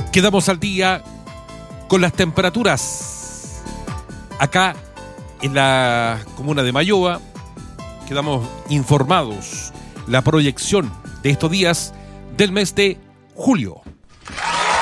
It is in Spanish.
Quedamos al día con las temperaturas. Acá en la comuna de Mayoa quedamos informados la proyección de estos días del mes de julio.